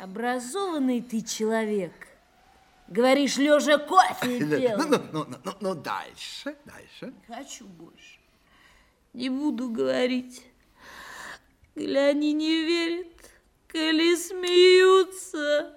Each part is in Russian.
Образованный ты человек. Говоришь, лежа кофе пил. Ну, дальше. Не хочу больше. Не буду говорить. Коли они не верят, коли смеются.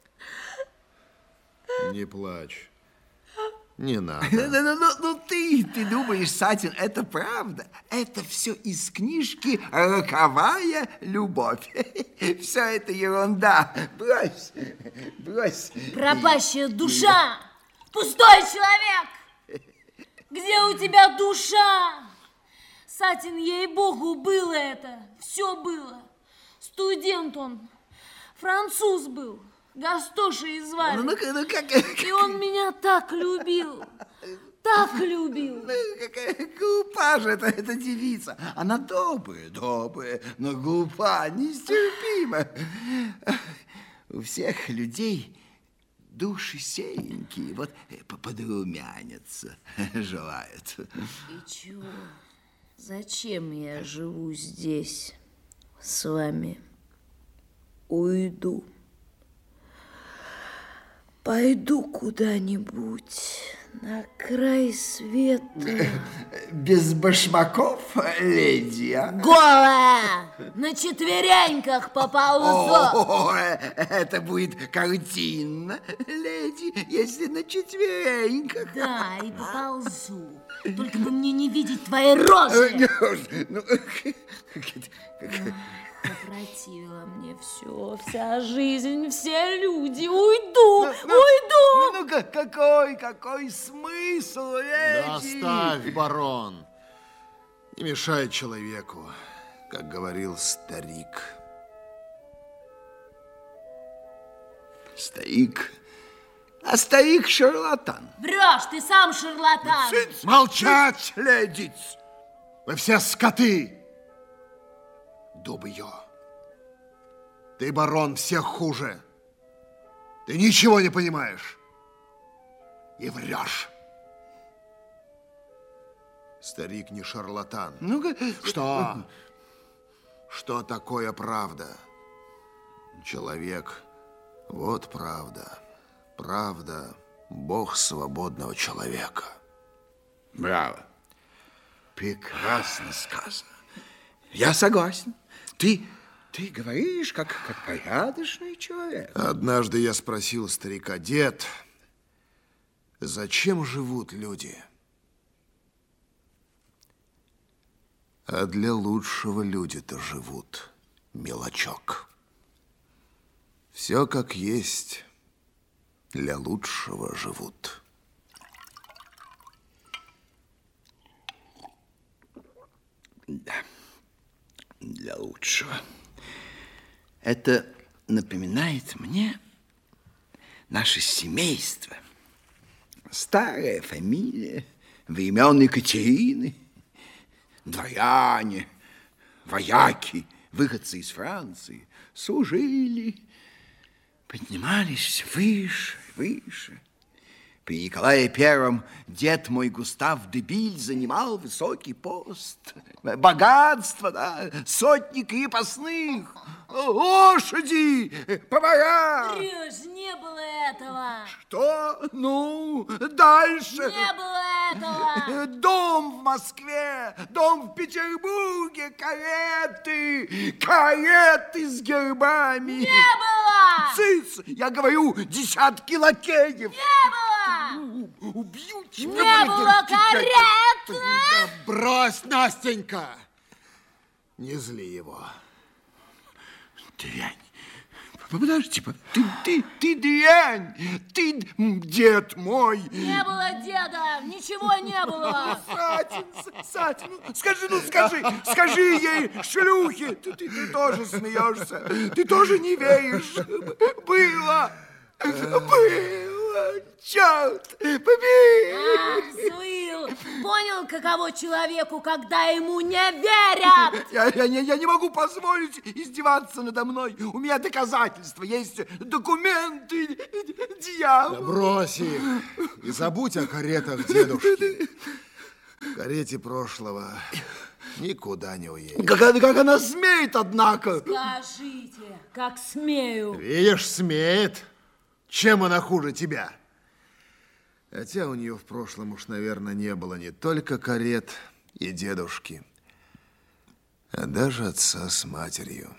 Не плачь. Не надо. Ну, ты думаешь, Сатин, это правда? Это все из книжки «Роковая любовь». Все это ерунда. Брось. Пропащая душа! Пустой человек! Где у тебя душа? Сатин, ей-богу, было это. Все было. Студент он. Француз был. Гастоши звали. И он меня так любил. Так любил. Какая глупа же эта девица. Она добрая, но глупа, нестерпима. У всех людей души серенькие, вот подрумянятся желают. И чего? Зачем я живу здесь с вами? Уйду. Пойду куда-нибудь на край света. Без башмаков, леди, а? Голая! На четвереньках поползу. О, это будет картинно, леди, если на четвереньках. Да, и поползу. Только бы мне не видеть твои рожи. Опротивило мне все, вся жизнь, все люди. Уйду. Ну, какой смысл, леди? Да оставь, барон. Не мешай человеку, как говорил старик. Старик? А старик шарлатан. Врешь, ты сам шарлатан. Молчать! Леди! Вы все скоты! Дубьё. Ты, барон, всех хуже. Ты ничего не понимаешь. И врешь. Старик не шарлатан. Ну-ка. Что? Что такое правда? Человек, вот правда. Правда, Бог свободного человека. Браво. Прекрасно сказано. Я согласен. Ты говоришь, как порядочный человек. Однажды я спросил старика: дед, зачем живут люди? А для лучшего люди-то живут, мелочок. Все как есть, для лучшего живут. Да, для лучшего. Это напоминает мне наше семейство. Старая фамилия времен Екатерины. Дворяне, вояки, выходцы из Франции служили, поднимались все выше, выше. При Николае Первом дед мой Густав де Биль занимал высокий пост. Богатство, да, сотни крепостных, лошади, повара. Врешь, не было этого. Что? Ну, дальше. Не было этого. Дом в Москве, дом в Петербурге, кареты с гербами. Не было. Цыц, я говорю, десятки лакеев. Не было. Убью тебя. Не было карет. Да брось, Настенька! Не зли его. Дрянь. Подожди, ты дрянь. Ты дед мой. Не было деда, ничего не было. Сатин, скажи ей, шлюхи. Ты тоже смеешься. Ты тоже не веришь. Было. Черт побери! Взвыл. Понял, каково человеку, когда ему не верят? Я не могу позволить издеваться надо мной. У меня доказательства, есть документы, дьявол. Да брось их и забудь о каретах дедушки. В карете прошлого никуда не уедешь. Как она смеет, однако? Скажите, как смею. Видишь, смеет. Чем она хуже тебя? Хотя у нее в прошлом уж, наверное, не было не только карет и дедушки, а даже отца с матерью.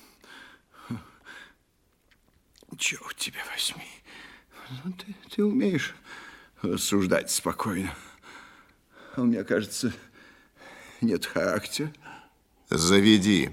Черт тебя возьми. Ну, ты умеешь рассуждать спокойно. А у меня, кажется, нет характера. Заведи.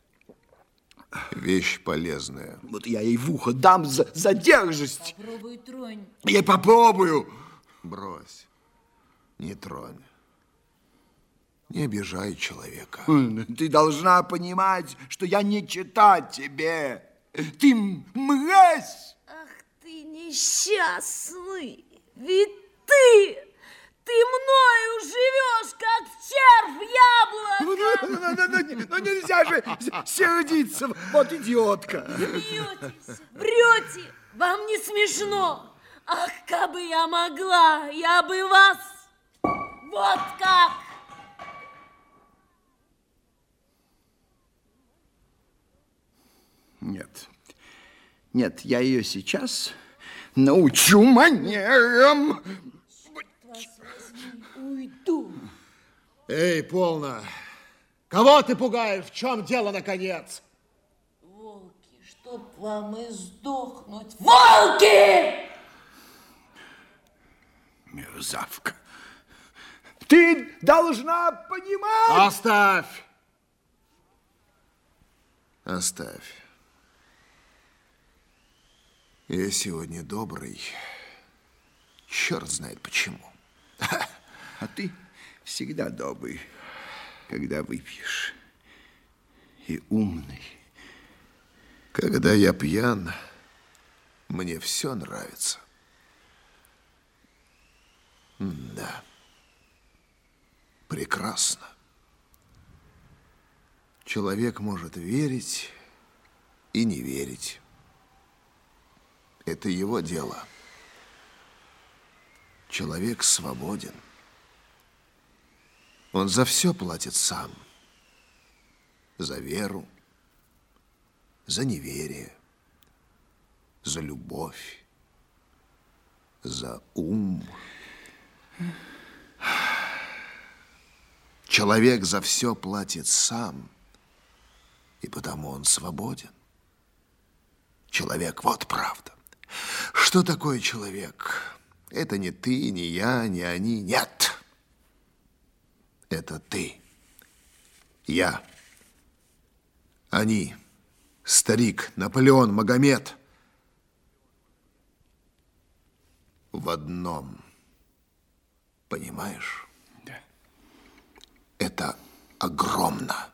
Вещь полезная. Вот я ей в ухо дам за дерзость. Попробуй тронь. Я попробую. Брось. Не тронь. Не обижай человека. Ты должна понимать, что я не читать тебе. Ты мразь. Ах ты несчастный. Ведь ты мною живешь, как червь яблоко. Ну нельзя же сердиться. Вот идиотка. Смеетесь, врете. Вам не смешно. Ах, кабы я могла, я бы вас вот как. Нет, я ее сейчас научу манерам. Уйду. Эй, полно. Кого ты пугаешь? В чем дело, наконец? Волки, чтоб вам и сдохнуть. Волки! Мерзавка. Ты должна понимать. Оставь. Оставь. Я сегодня добрый. Черт знает почему. А ты всегда добрый, когда выпьешь. И умный. Когда я пьян, мне все нравится. Да. Прекрасно. Человек может верить и не верить. Это его дело. Человек свободен. Он за все платит сам. За веру, за неверие, за любовь, за ум. Человек за все платит сам, и потому он свободен. Человек, вот правда. Что такое человек? Это не ты, не я, не они. Нет. Это ты. Я. Они. Старик, Наполеон, Магомед. В одном. Понимаешь? Да. Это огромно.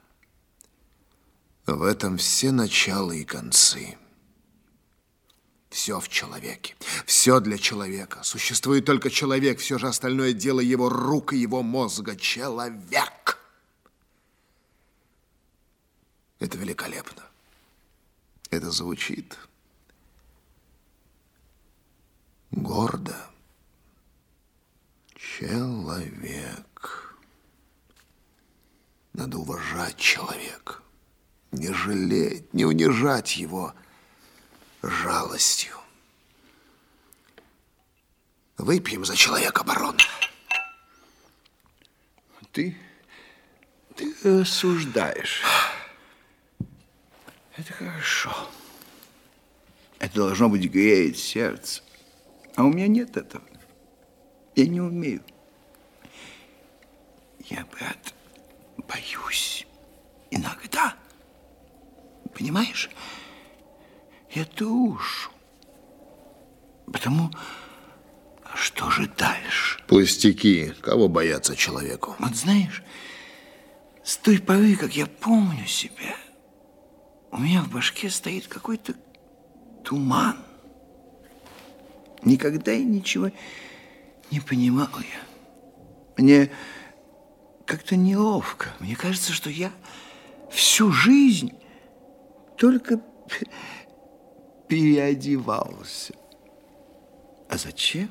В этом все начала и концы. Все в человеке. Все для человека. Существует только человек. Все же остальное дело его рук и его мозга. Человек. Это великолепно. Это звучит гордо. Человек. Надо уважать человека. Не жалеть, не унижать его жалостью. Выпьем за человека, барон. Ты рассуждаешь. Это хорошо. Это должно быть греет сердце. А у меня нет этого. Я не умею. Я, брат, боюсь. Иногда. Понимаешь? Я трушу. Потому что же дальше? Пустяки. Кого бояться человеку? Вот знаешь, с той поры, как я помню себя, у меня в башке стоит какой-то туман. Никогда я ничего не понимал я. Мне как-то неловко. Мне кажется, что я всю жизнь только переодевался. А зачем?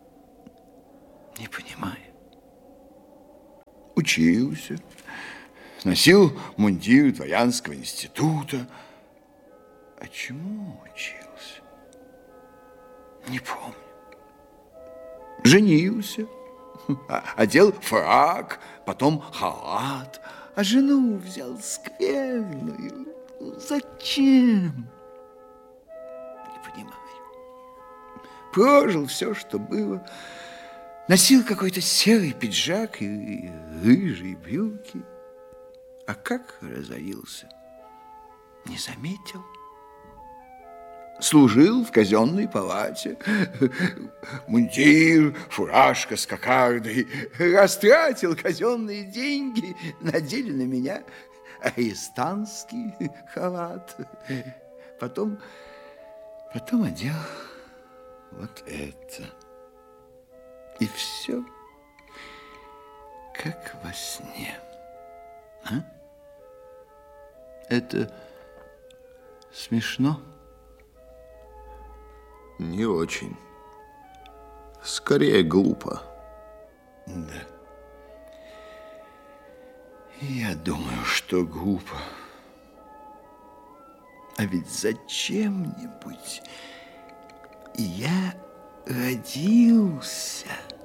Не понимаю. Учился, Носил мундир дворянского института. А чему учился? Не помню. Женился, одел фрак, потом халат, а жену взял скверную. Зачем? Не понимаю. Прожил все, что было. Носил какой-то серый пиджак и рыжие брюки. А как разорился, не заметил. Служил в казенной палате. Мундир, фуражка с кокардой. Растратил казенные деньги, надели на меня арестантский халат. Потом одел вот это. И все как во сне. А? Это смешно? Не очень. Скорее, глупо. Да. Я думаю, что глупо. А ведь зачем-нибудь я родился?